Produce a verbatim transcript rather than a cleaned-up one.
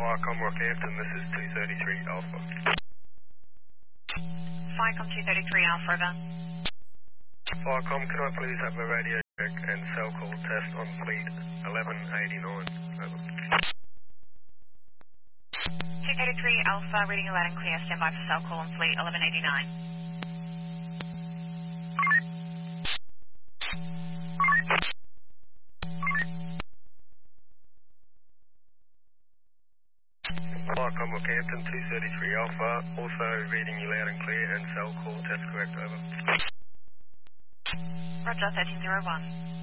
Firecom Rockhampton, this is two thirty-three Alpha. Firecom two thirty-three Alpha, over. Firecom, can I please have a radio check and cell call test on fleet eleven eighty-nine, over. two thirty-three Alpha, reading you loud and clear, stand by for cell call on fleet eleven eighty-nine. Firecom Rockhampton, two thirty-three Alpha, also reading you loud and clear and cell call test correct, over. Roger, thirteen zero one.